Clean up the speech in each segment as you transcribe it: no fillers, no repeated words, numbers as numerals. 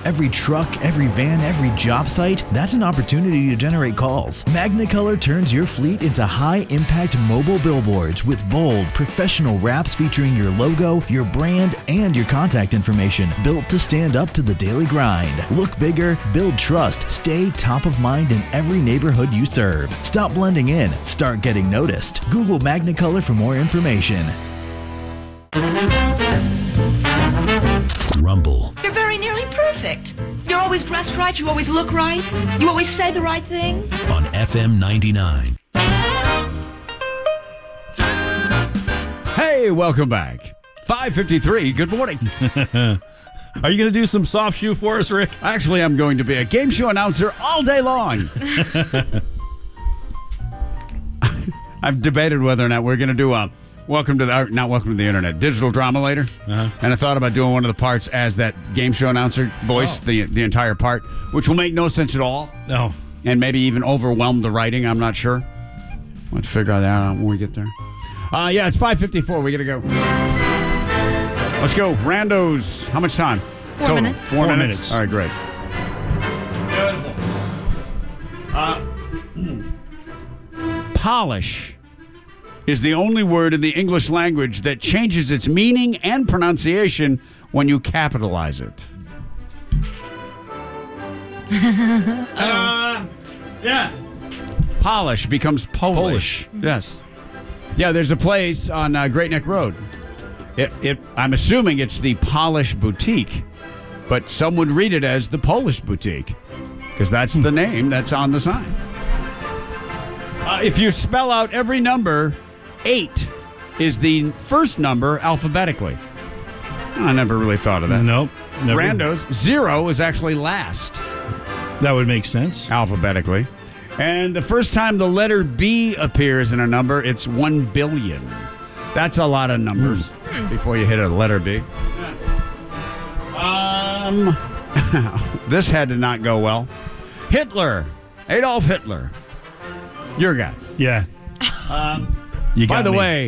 Every truck, every van, every job site, that's an opportunity to generate calls. Magnicolor turns your fleet into high-impact mobile billboards with bold, professional wraps featuring your logo, your brand, and your contact information, built to stand up to the daily grind. Look bigger, build trust, stay top of mind in every neighborhood you serve. Stop blending in, start getting noticed. Google Magnicolor for more information. Rumble. You're very nearly perfect. You're always dressed right. You always look right. You always say the right thing. On FM 99. Hey, welcome back. 5:53. Good morning. Are you going to do some soft shoe for us, Rick? Actually, I'm going to be a game show announcer all day long. I've debated whether or not we're going to do a not Welcome to the Internet, digital drama later. And I thought about doing one of the parts as that game show announcer voice, the entire part, which will make no sense at all. No. And maybe even overwhelm the writing. I'm not sure. Let's figure that out when we get there. Yeah, it's 5:54. We got to go. Let's go. Randos. How much time? 4 minutes. 4 minutes. All right, great. Beautiful. Polish is the only word in the English language that changes its meaning and pronunciation when you capitalize it. Yeah. Polish becomes Polish. Yes. Yeah, there's a place on Great Neck Road. I'm assuming it's the Polish Boutique, but some would read it as the Polish Boutique because that's the name that's on the sign. If you spell out every number, 8 is the first number alphabetically. I never really thought of that. Nope. Never. Randos, 0 is actually last. That would make sense. Alphabetically. And the first time the letter B appears in a number, it's 1 billion. That's a lot of numbers before you hit a letter B. This had to not go well. Hitler. Adolf Hitler. Your guy. Yeah. You got By the me. way,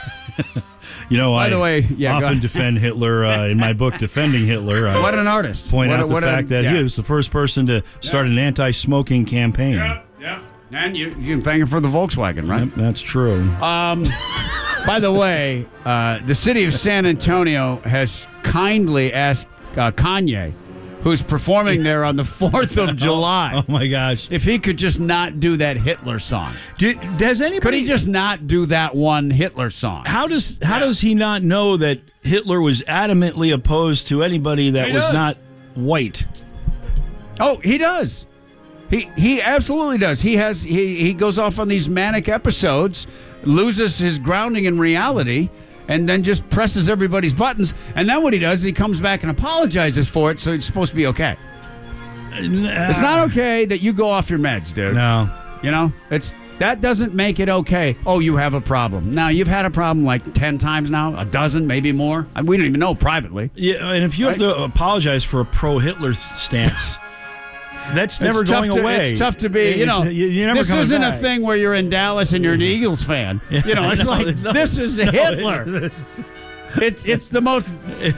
I yeah, often defend Hitler in my book, Defending Hitler. What an artist. Point out the fact that he was the first person to start an anti-smoking campaign. Yeah. And you can thank him for the Volkswagen, right? Yep, that's true. By the way, the city of San Antonio has kindly asked Kanye, who's performing there on the 4th of July. Oh, my gosh. If he could just not do that Hitler song. Does anybody... Could he just not do that one Hitler song? How does he not know that Hitler was adamantly opposed to anybody that was not white? Oh, he does. He absolutely does. He goes off on these manic episodes, loses his grounding in reality, and then just presses everybody's buttons. And then what he does is he comes back and apologizes for it, so it's supposed to be okay. It's not okay that you go off your meds, dude. No. You know? That doesn't make it okay. Oh, you have a problem. Now, you've had a problem like 10 times now, a dozen, maybe more. We don't even know privately. Yeah, and if you have to apologize for a pro-Hitler stance... That's never going away. It's tough to be, you're never this isn't back. a thing where you're in Dallas and you're an Eagles fan. Yeah, you know, it's this is Hitler. It's the most,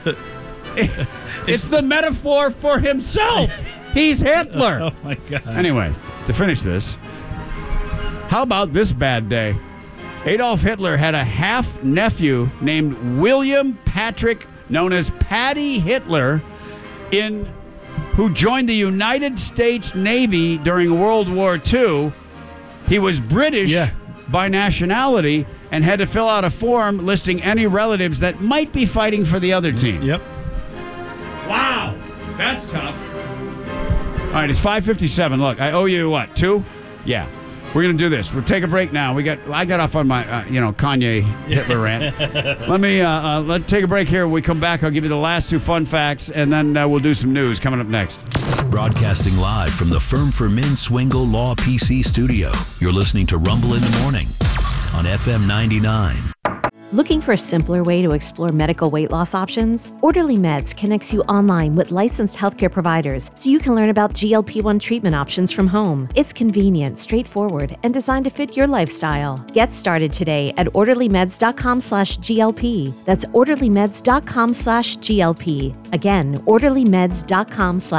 it's the metaphor for himself. He's Hitler. Oh, my God. Anyway, to finish this, how about this bad day? Adolf Hitler had a half-nephew named William Patrick, known as Patty Hitler, who joined the United States Navy during World War II. He was British by nationality and had to fill out a form listing any relatives that might be fighting for the other team. Yep. Wow, that's tough. All right, it's 5:57. Look, I owe you what, 2? Yeah. We're going to do this. We'll take a break now. I got off on my, Kanye Hitler rant. Let's take a break here. When we come back, I'll give you the last 2 fun facts, and then we'll do some news coming up next. Broadcasting live from the Firm for Men Swingle Law PC studio. You're listening to Rumble in the Morning on FM 99. Looking for a simpler way to explore medical weight loss options? Orderly Meds connects you online with licensed healthcare providers so you can learn about GLP-1 treatment options from home. It's convenient, straightforward, and designed to fit your lifestyle. Get started today at orderlymeds.com/GLP. That's orderlymeds.com/GLP. Again, orderlymeds.com/GLP.